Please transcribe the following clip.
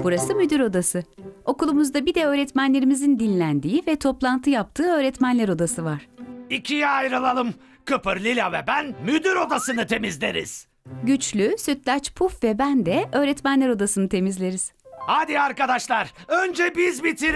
Burası müdür odası. Okulumuzda bir de öğretmenlerimizin dinlendiği ve toplantı yaptığı öğretmenler odası var. İkiye ayrılalım. Kıpır, Lila ve ben müdür odasını temizleriz. Güçlü, Sütlaç, Puf ve ben de öğretmenler odasını temizleriz. Hadi arkadaşlar, önce biz bitirelim.